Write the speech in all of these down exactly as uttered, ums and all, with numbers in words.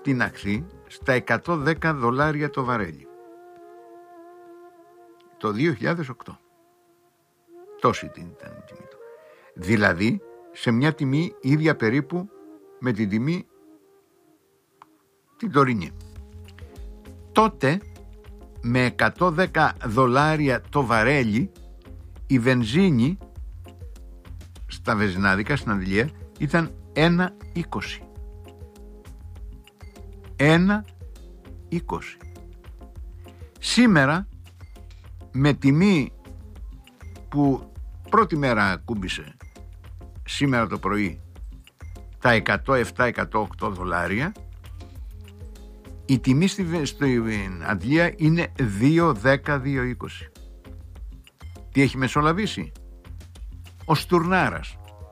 τιναχθεί στα εκατόν δέκα δολάρια το βαρέλι. Το δύο χιλιάδες οκτώ. Τόση ήταν η τιμή του. Δηλαδή σε μια τιμή ίδια περίπου με την τιμή την τωρινή. Τότε με εκατόν δέκα δολάρια το βαρέλι η βενζίνη στα βενζινάδικα στην Αγγλία ήταν ένα είκοσι. ένα είκοσι. Σήμερα με τιμή που πρώτη μέρα ακούμπησε σήμερα το πρωί τα εκατόν επτά εκατόν οκτώ δολάρια, η τιμή στην Αγγλία είναι δύο δέκα δύο είκοσι. Τι έχει μεσολαβήσει? Ο Στουρνάρας.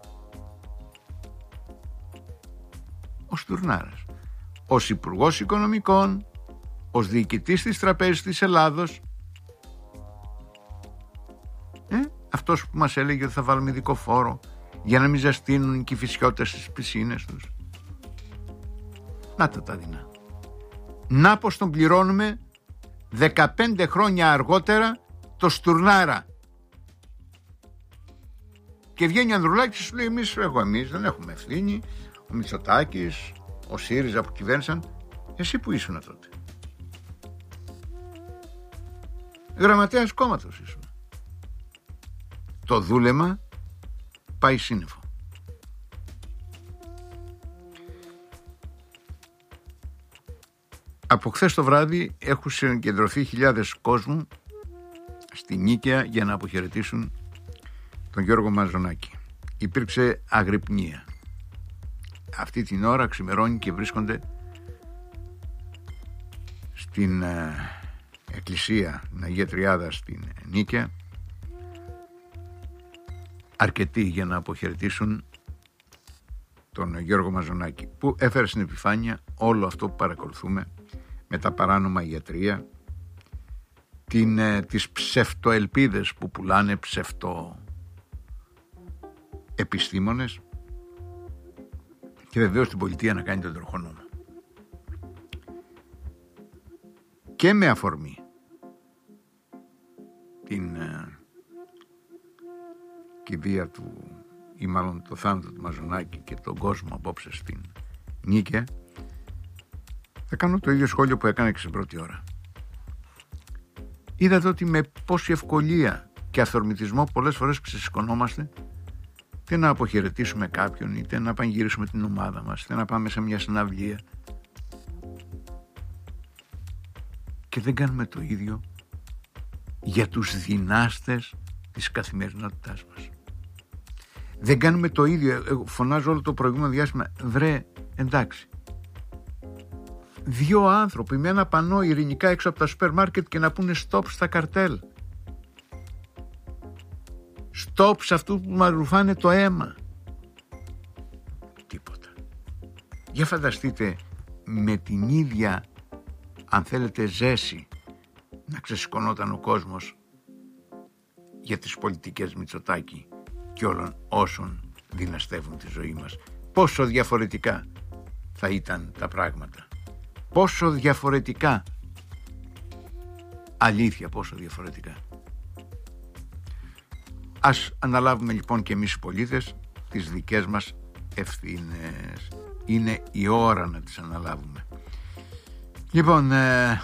Ο Στουρνάρας. Ως Υπουργός Οικονομικών, ως διοικητής της Τραπέζης της Ελλάδος, ε, αυτός που μας έλεγε ότι θα βάλουμε ειδικό φόρο για να μην ζαστείνουν οι κηφισιώτες στις πισίνες τους. Να τα τα δεινά. Να πως τον πληρώνουμε δεκαπέντε χρόνια αργότερα το Στουρνάρα. Και βγαίνει ο Ανδρουλάκης και σου λέει εμείς, εγώ εμείς δεν έχουμε ευθύνη, ο Μητσοτάκης, ο ΣΥΡΙΖΑ που κυβέρνησαν. Εσύ που ήσουν τότε? Γραμματέας κόμματος ήσουν. Το δούλεμα πάει σύννεφο. Από χθες το βράδυ έχουν συγκεντρωθεί χιλιάδες κόσμου στη Νίκαια για να αποχαιρετήσουν τον Γιώργο Μαζονάκη. Υπήρξε αγρυπνία. Αυτή την ώρα ξημερώνει και βρίσκονται στην ε, εκκλησία την Αγία Τριάδα στην Νίκαια αρκετοί για να αποχαιρετήσουν τον Γιώργο Μαζονάκη, που έφερε στην επιφάνεια όλο αυτό που παρακολουθούμε με τα παράνομα ιατρεία, την, ε, τις ψευτοελπίδες που πουλάνε ψευτο επιστήμονες και βεβαίως την πολιτεία να κάνει τον τροχονόμο. Και με αφορμή την ε, κηδεία του, ή μάλλον το θάνατο του Μαζονάκη και τον κόσμο απόψε στην Νίκαια, θα κάνω το ίδιο σχόλιο που έκανα και στην πρώτη ώρα. Είδατε ότι με πόση ευκολία και αυθορμητισμό πολλές φορές ξεσηκωνόμαστε είτε να αποχαιρετήσουμε κάποιον, είτε να πανηγυρίσουμε την ομάδα μας, είτε να πάμε σε μια συναυλία, και δεν κάνουμε το ίδιο για τους δυνάστες της καθημερινότητάς μας. Δεν κάνουμε το ίδιο. Εγώ φωνάζω όλο το προηγούμενο διάστημα, βρε, εντάξει, δύο άνθρωποι με ένα πανό ειρηνικά έξω από τα σούπερ μάρκετ και να πούνε stop στα καρτέλ, stop σε αυτού που μας ρουφάνε το αίμα. Τίποτα. Για φανταστείτε με την ίδια, αν θέλετε, ζέση να ξεσηκωνόταν ο κόσμος για τις πολιτικές Μητσοτάκη και όλων όσων δυναστεύουν τη ζωή μας. Πόσο διαφορετικά θα ήταν τα πράγματα. Πόσο διαφορετικά. Αλήθεια, πόσο διαφορετικά. Ας αναλάβουμε λοιπόν και εμείς οι πολίτες τις δικές μας ευθύνες. Είναι η ώρα να τις αναλάβουμε. Λοιπόν, ε,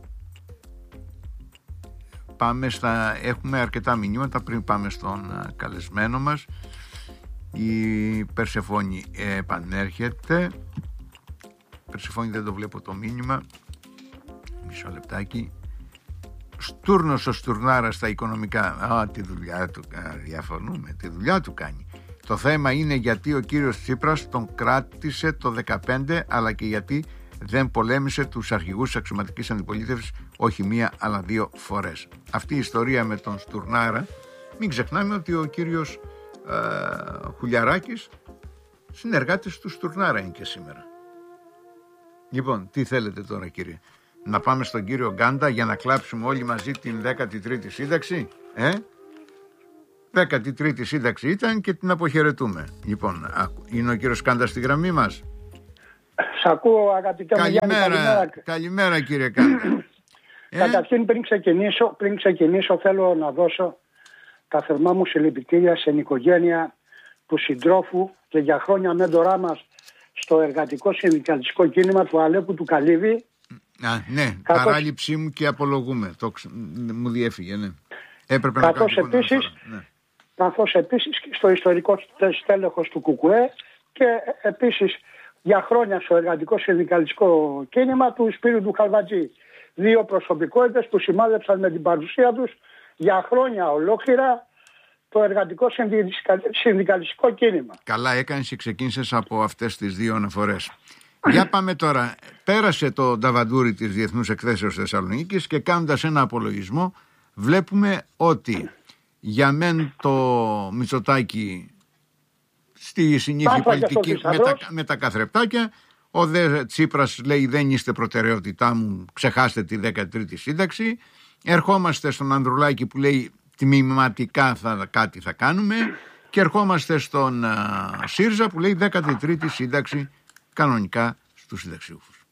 πάμε στα, έχουμε αρκετά μηνύματα πριν πάμε στον ε, καλεσμένο μας. Η Περσεφόνη ε, επανέρχεται. Περσεφόνη, δεν το βλέπω το μήνυμα. Μισό λεπτάκι. Στούρνος ο Στουρνάρας στα οικονομικά. Α, τη δουλειά του, διαφωνούμε, τη δουλειά του κάνει. Το θέμα είναι γιατί ο κύριος Τσίπρας τον κράτησε το δεκαπέντε, αλλά και γιατί δεν πολέμησε τους αρχηγούς της αξιωματικής αντιπολίτευσης όχι μία αλλά δύο φορές. Αυτή η ιστορία με τον Στουρνάρα, μην ξεχνάμε ότι ο κύριος ε, Χουλιαράκης συνεργάτης του Στουρνάρα είναι και σήμερα. Λοιπόν, τι θέλετε τώρα, κύριε? Να πάμε στον κύριο Γκάντα για να κλάψουμε όλοι μαζί την δέκατη τρίτη σύνταξη? Ε? δέκατη τρίτη σύνταξη ήταν και την αποχαιρετούμε. Λοιπόν, είναι ο κύριος Γκάντα στη γραμμή μας? Σ' ακούω, αγαπητέ μου Γιάννη. Καλημέρα, καλημέρα κύριε Κάντα. ε? Καταρχήν πριν ξεκινήσω, πριν ξεκινήσω θέλω να δώσω τα θερμά μου συλληπιτήρια στην οικογένεια του συντρόφου και για χρόνια μέντορά μας στο εργατικό συνδικαλιστικό κίνημα του Αλέπου του Καλύβη. Α, ναι, καθώς... παράληψή μου και απολογούμε. Το... Μου διέφυγε, ναι. Έπρεπε καθώς να κάνω επίσης, ναι. καθώς επίσης στο ιστορικό στέλεχος του Κουκουέ και επίσης για χρόνια στο εργατικό συνδικαλιστικό κίνημα του Σπύρου του Χαλβατζή. Δύο προσωπικότητες που σημάδεψαν με την παρουσία τους για χρόνια ολόκληρα το εργατικό συνδικαλιστικό κίνημα. Καλά έκανες και ξεκίνησες από αυτές τις δύο αναφορές. Για πάμε τώρα. Πέρασε το νταβαντούρι της Διεθνούς Εκθέσεως Θεσσαλονίκης και κάνοντας ένα απολογισμό βλέπουμε ότι για μεν το Μητσοτάκη στη συνήθη πολιτική με τα, με τα καθρεπτάκια, ο δε Τσίπρας λέει δεν είστε προτεραιότητά μου, ξεχάστε τη δέκατη τρίτη σύνταξη. Ερχόμαστε στον Ανδρουλάκη που λέει τμηματικά θα, κάτι θα κάνουμε και ερχόμαστε στον α, ΣΥΡΙΖΑ που λέει δέκατη τρίτη σύνταξη κανονικά στους συνταξιούχους.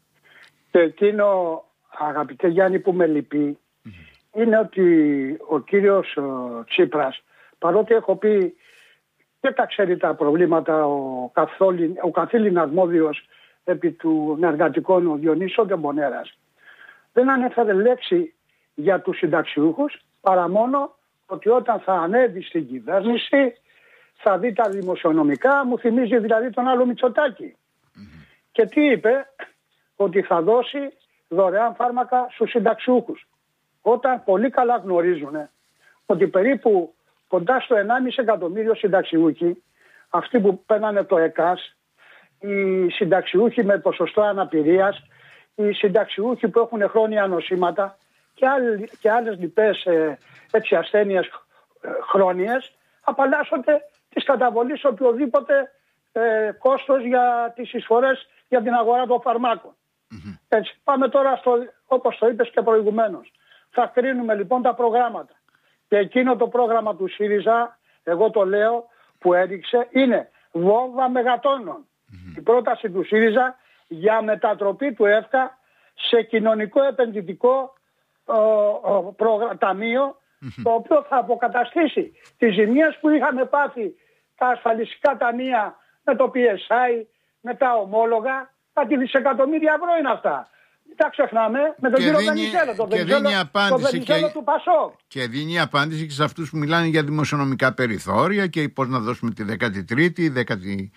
Και εκείνο, αγαπητέ Γιάννη, που με λυπεί mm-hmm. είναι ότι ο κύριος ο Τσίπρας, παρότι έχω πει και τα ξέρει τα προβλήματα ο, καθόλη, ο καθήλυνα αρμόδιος επί του εργατικών ο Διονύσης Ντεμπονέρας, δεν ανέφερε λέξη για τους συνταξιούχους παρά μόνο ότι όταν θα ανέβει στην κυβέρνηση θα δει τα δημοσιονομικά, μου θυμίζει δηλαδή τον άλλο Μητσοτάκη. Mm-hmm. Και τι είπε? Ότι θα δώσει δωρεάν φάρμακα στους συνταξιούχους. Όταν πολύ καλά γνωρίζουν ότι περίπου κοντά στο ενάμιση εκατομμύριο συνταξιούχοι, αυτοί που παίρνανε το ΕΚΑΣ, οι συνταξιούχοι με ποσοστό αναπηρίας, οι συνταξιούχοι που έχουν χρόνια νοσήματα και, άλλες, και άλλες λοιπές ε, έτσι, ασθένειες ε, χρόνιες, απαλλάσσονται της καταβολής οποιοδήποτε ε, κόστος για τις εισφορές για την αγορά των φαρμάκων. Mm-hmm. Έτσι, πάμε τώρα στο, όπως το είπες και προηγουμένως. Θα κρίνουμε λοιπόν τα προγράμματα. Και εκείνο το πρόγραμμα του ΣΥΡΙΖΑ, εγώ το λέω, που έδειξε, είναι βόμβα μεγατόνων. Mm-hmm. Η πρόταση του ΣΥΡΙΖΑ για μετατροπή του ΕΦΚΑ σε κοινωνικό επενδυτικό ο, ο, πρόγρα, ταμείο, mm-hmm. το οποίο θα αποκαταστήσει τις ζημίες που είχαμε πάθει τα ασφαλιστικά ταμεία με το πι ες άι, με τα ομόλογα, τα δισεκατομμύρια ευρώ είναι αυτά. Τα ξεχνάμε με τον κύριο Βενιζέλο, τον Βενιζέλο του Πασόκ. Και δίνει απάντηση και σε αυτούς που μιλάνε για δημοσιονομικά περιθώρια και πώς να δώσουμε τη δέκατη τρίτη, δέκατη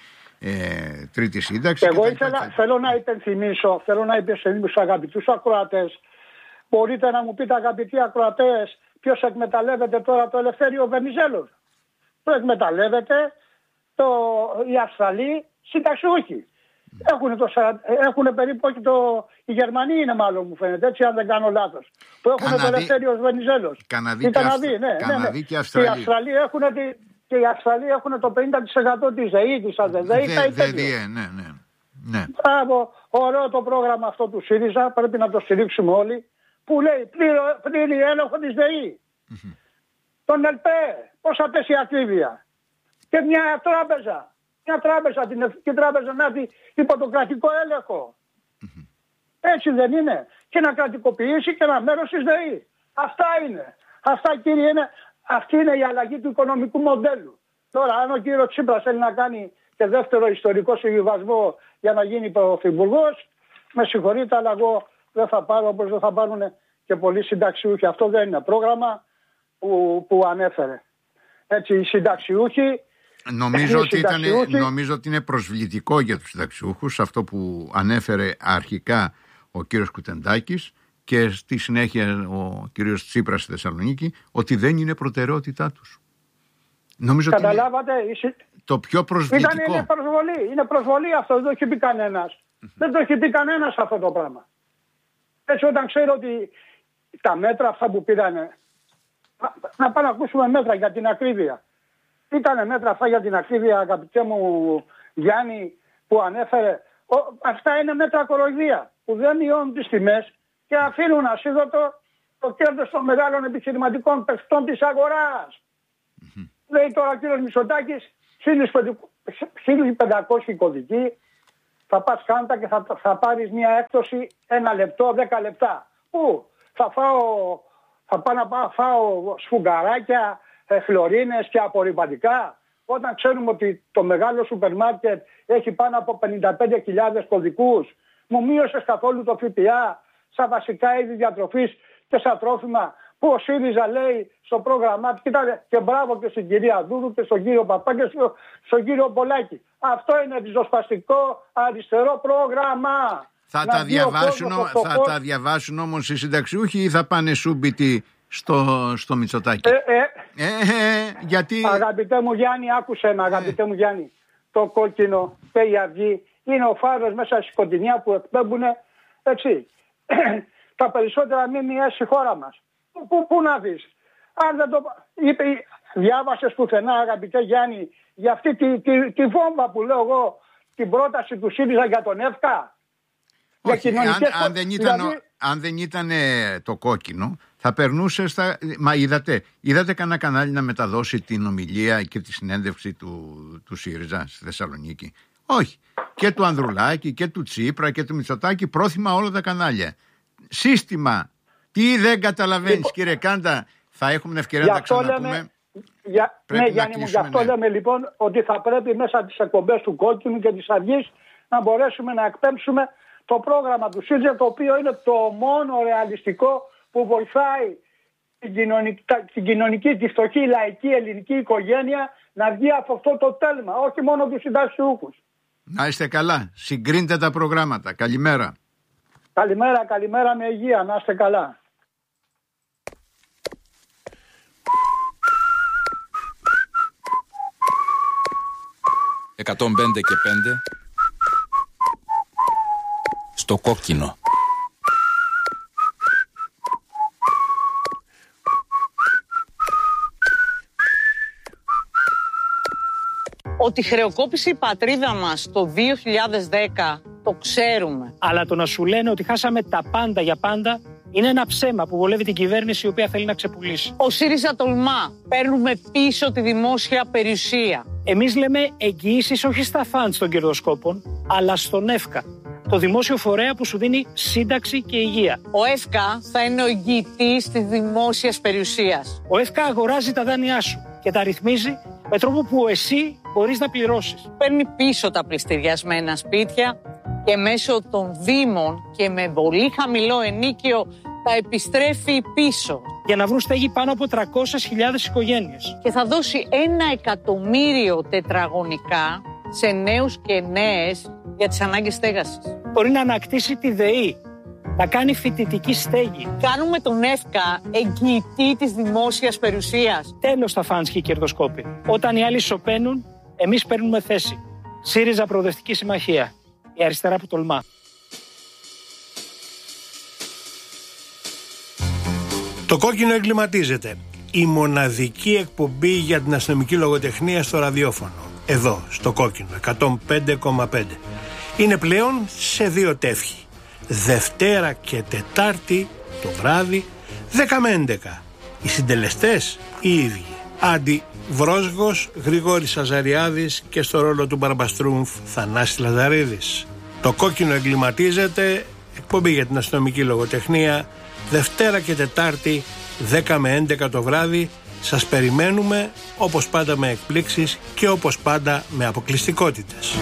τρίτη σύνταξη. Εγώ ήθελα, θέλω να υπενθυμίσω, θέλω να υπενθυμίσω στους αγαπητούς ακροατές. Μπορείτε να μου πείτε, αγαπητοί ακροατές, ποιος εκμεταλλεύεται τώρα το Ελευθέριο Βενιζέλο? Το εκμεταλλεύεται το, οι Αυστραλοί συνταξιούχοι. Έχουν, το, έχουν περίπου, όχι το, οι Γερμανοί είναι μάλλον μου φαίνεται, έτσι αν δεν κάνω λάθος, που έχουν Καναδί, το Ελευθέριος Βενιζέλος. Καναδί και, Καναδί, ναι, ναι, ναι. και Αυστραλία. Και οι Αυστραλοί έχουν, και οι Αυστραλοί έχουν το πενήντα τοις εκατό της ΔΕΗ, της ΑΔΕΔΕΗ. Ναι, ναι, ναι. Μπράβο, ωραίο το πρόγραμμα αυτό του ΣΥΡΙΖΑ, πρέπει να το στηρίξουμε όλοι, που λέει πλήρη έλεγχο της ΔΕΗ. Mm-hmm. Τον ΕΛΠΕ, πόσα πέσει η ακρίβεια. Και μια τράπεζα. Μια τράπεζα, την Εθνική Τράπεζα, να έρθει υπό τον κρατικό έλεγχο. Mm-hmm. Έτσι δεν είναι? Και να κρατικοποιήσει και ένα μέρος της ΔΕΗ. Αυτά είναι. Αυτά, κύριε, είναι. Αυτή είναι η αλλαγή του οικονομικού μοντέλου. Τώρα, αν ο κύριος Τσίπρας θέλει να κάνει και δεύτερο ιστορικό συμβιβασμό για να γίνει πρωθυπουργός, με συγχωρείτε, αλλά εγώ δεν θα πάρω όπως δεν θα πάρουν και πολλοί συνταξιούχοι. Αυτό δεν είναι πρόγραμμα που, που ανέφερε. Έτσι, οι συνταξιούχοι. Νομίζω ότι, ήταν, νομίζω ότι είναι προσβλητικό για τους συνταξιούχους αυτό που ανέφερε αρχικά ο κύριος Κουτεντάκης και στη συνέχεια ο κύριος Τσίπρας στη Θεσσαλονίκη, ότι δεν είναι προτεραιότητά τους. Νομίζω Καταλάβατε, ότι είναι το πιο προσβλητικό. Ήταν, είναι προσβολή, είναι προσβολή αυτό, δεν το έχει πει κανένας. Mm-hmm. Δεν το έχει πει κανένας αυτό το πράγμα. Έτσι όταν ξέρω ότι τα μέτρα αυτά που πήρανε, να, να πάμε να ακούσουμε μέτρα για την ακρίβεια. Ήτανε μέτρα αυτά για την ακρίβεια, αγαπητέ μου Γιάννη, που ανέφερε. Ο, αυτά είναι μέτρα κοροϊδία που δεν μειώνουν τις τιμές και αφήνουν ασίδωτο το κέρδος των μεγάλων επιχειρηματικών παιχτών της αγοράς. Mm-hmm. Λέει τώρα ο κύριος Μητσοτάκης χίλια πεντακόσιοι κωδικοί, θα πας Κάντα και θα, θα πάρεις μια έκπτωση ένα λεπτό, δέκα λεπτά. Πού? Θα φάω, θα πάω να πάω, φάω σφουγγαράκια, ε, φλωρίνες και απορριπαντικά. Όταν ξέρουμε ότι το μεγάλο σούπερ μάρκετ έχει πάνω από πενήντα πέντε χιλιάδες κωδικούς, μου μείωσες καθόλου το ΦΠΑ στα βασικά είδη διατροφής και στα τρόφιμα, που ο ΣΥΡΙΖΑ λέει στο πρόγραμμά του. Κοιτάξτε, και μπράβο και στην κυρία Δούρου και στον κύριο Παπά και στο, στον κύριο Πολάκη. Αυτό είναι ριζοσπαστικό αριστερό πρόγραμμα. Θα, τα διαβάσουν, θα τα διαβάσουν όμως οι συνταξιούχοι ή θα πάνε σούμπιτοι στο, στο Μητσοτάκη? Ε, ε, ε, ε, γιατί... Αγαπητέ μου Γιάννη, άκουσε με, αγαπητέ ε. μου Γιάννη. Το κόκκινο και η αυγή είναι ο φάρος μέσα στη σκοτεινιά που εκπέμπουν, έτσι, τα περισσότερα μήμια στη χώρα μας. Πού, πού να δεις? Αν δεν το είπε, διάβασες πουθενά, αγαπητέ Γιάννη, για αυτή τη, τη, τη βόμβα που λέω εγώ, την πρόταση του ΣΥΡΙΖΑ για τον ΕΦΚΑ? Όχι, αν, αν, δεν ήταν, δηλαδή... αν δεν ήταν το κόκκινο, θα περνούσε στα... Μα είδατε, είδατε κανένα κανάλι να μεταδώσει την ομιλία και τη συνέντευξη του, του ΣΥΡΙΖΑ στη Θεσσαλονίκη? Όχι. Και του Ανδρουλάκη και του Τσίπρα και του Μητσοτάκη, πρόθυμα όλα τα κανάλια. Σύστημα. Τι δεν καταλαβαίνεις, λοιπόν, κύριε Κάντα? Θα έχουμε ευκαιρία να τα ξαναπούμε. Λέμε... Για... Ναι, Γιάννη μου, γι' αυτό ναι. λέμε λοιπόν ότι θα πρέπει μέσα τις εκπομπές του Κόκκινου και της Αυγής να μπορέσουμε να εκπέμψουμε το πρόγραμμα του ΣΥΡΙΖΑ, το οποίο είναι το μόνο ρεαλιστικό που βοηθάει την κοινωνική, την κοινωνική, τη φτωχή λαϊκή ελληνική οικογένεια να βγει από αυτό το τέλμα, όχι μόνο τους συνταξιούχους. Να είστε καλά. Συγκρίνετε τα προγράμματα. Καλημέρα. Καλημέρα, καλημέρα με υγεία. Να είστε καλά. εκατόν πέντε και πέντε στο κόκκινο. Ότι χρεοκόπησε η πατρίδα μας το δύο χιλιάδες δέκα, το ξέρουμε. Αλλά το να σου λένε ότι χάσαμε τα πάντα για πάντα είναι ένα ψέμα που βολεύει την κυβέρνηση, η οποία θέλει να ξεπουλήσει. Ο ΣΥΡΙΖΑ τολμά. Παίρνουμε πίσω τη δημόσια περιουσία. Εμείς λέμε εγγυήσεις όχι στα φαντς των κερδοσκόπων, αλλά στον ΕΦΚΑ, το δημόσιο φορέα που σου δίνει σύνταξη και υγεία. Ο ΕΦΚΑ θα είναι ο εγγυητής της δημόσιας περιουσίας. Ο ΕΦΚΑ αγοράζει τα δάνειά σου και τα ρυθμίζει με τρόπο που εσύ μπορείς να πληρώσεις. Παίρνει πίσω τα πληστηριασμένα σπίτια και μέσω των δήμων και με πολύ χαμηλό ενίκιο τα επιστρέφει πίσω. Για να βρουν στέγη πάνω από τριακόσιες χιλιάδες οικογένειες. Και θα δώσει ένα εκατομμύριο τετραγωνικά σε νέους και νέες για τις ανάγκες στέγασης. Μπορεί να ανακτήσει τη ΔΕΗ, να κάνει φοιτητική στέγη. Κάνουμε τον ΕΦΚΑ εγγυητή της δημόσιας περιουσίας. Τέλος τα φαντς και οι κερδοσκόποι. Όταν οι άλλοι σωπαίνουν, εμείς παίρνουμε θέση. ΣΥΡΙΖΑ Προοδευτική Συμμαχία. Η αριστερά που τολμά. Το κόκκινο εγκληματίζεται. Η μοναδική εκπομπή για την αστυνομική λογοτεχνία στο ραδιόφωνο. Εδώ, στο κόκκινο, εκατόν πέντε κόμμα πέντε. Είναι πλέον σε δύο τεύχη. Δευτέρα και Τετάρτη το βράδυ, δέκα με έντεκα. Οι συντελεστές οι ίδιοι. Άντι Βρόσγος, Γρηγόρης Αζαριάδης και στο ρόλο του Μπαρμπαστρούμφ Θανάσης Λαζαρίδης. Το κόκκινο εγκληματίζεται, εκπομπή για την αστυνομική λογοτεχνία, Δευτέρα και Τετάρτη, δέκα με έντεκα το βράδυ. Σας περιμένουμε, όπως πάντα με εκπλήξεις και όπως πάντα με αποκλειστικότητες.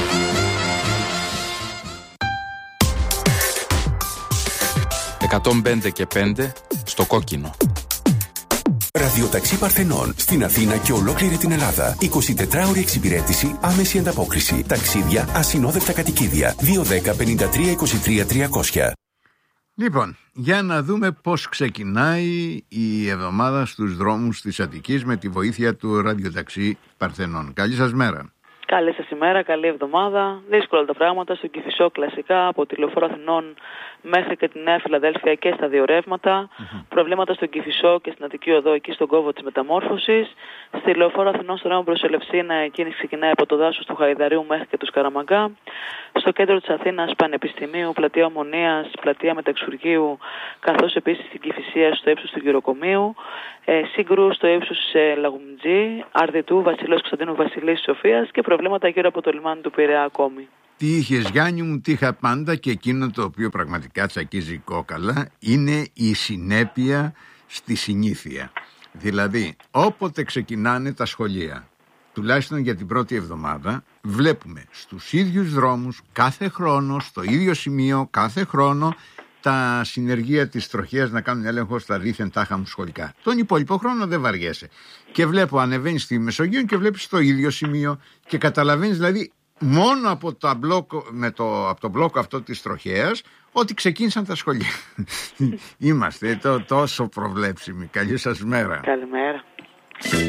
εκατόν πέντε και πέντε στο κόκκινο. Ραδιοταξί Παρθενών στην Αθήνα και ολόκληρη την Ελλάδα. εικοσιτετράωρη εξυπηρέτηση, άμεση ανταπόκριση. Ταξίδια, ασυνόδευτα κατοικίδια. δύο ένα μηδέν πέντε τρία είκοσι τρία τριακόσια. Λοιπόν, για να δούμε πώς ξεκινάει η εβδομάδα στους δρόμους της Αττικής με τη βοήθεια του ραδιοταξί Παρθενών. Καλή σας μέρα. Καλή σας ημέρα, καλή εβδομάδα. Δύσκολα τα πράγματα στον Κηφισό κλασικά από τη Λεωφόρο Αθηνών μέχρι και τη Νέα Φιλαδέλφια και στα δύο ρεύματα. Mm-hmm. Προβλήματα στον Κηφισό και στην Αττική Οδό εκεί στον κόβο της μεταμόρφωσης. Στη Λεωφόρο Αθηνών στο ρεύμα προς Ελευσίνα η κίνηση ξεκινάει από το δάσος του Χαϊδαρίου μέχρι και του Σκαραμαγκά. Στο κέντρο της Αθήνας Πανεπιστημίου, πλατεία Ομονίας, πλατεία Μεταξουργείου, καθώς επίσης στην Κηφισία στο ύψος του Γυροκομείου. Ε, Σύγκρου στο ύψος ε, Λαγουμτζή, Αρδιτού, Βασιλέως Κωνσταντίνου Βασιλής Σοφίας και προβλήματα γύρω από το λιμάνι του Πειραιά ακόμη. Τι είχες Γιάννη μου, τι είχα πάντα, και εκείνο το οποίο πραγματικά τσακίζει κόκαλα είναι η συνέπεια στη συνήθεια. Δηλαδή, όποτε ξεκινάνε τα σχολεία, τουλάχιστον για την πρώτη εβδομάδα, βλέπουμε στους ίδιους δρόμους κάθε χρόνο, στο ίδιο σημείο κάθε χρόνο, τα συνεργεία της τροχέας να κάνουν έλεγχο στα δίθεν τάχα μου σχολικά. Τον υπόλοιπο χρόνο δεν βαριέσαι. Και βλέπω, ανεβαίνεις στη Μεσογείο και βλέπεις το ίδιο σημείο και καταλαβαίνεις δηλαδή μόνο από, τα μπλόκο, με το, από το μπλόκο αυτό της τροχέας ότι ξεκίνησαν τα σχολεία. Είμαστε το, τόσο προβλέψιμοι. Καλή σας μέρα. Καλημέρα.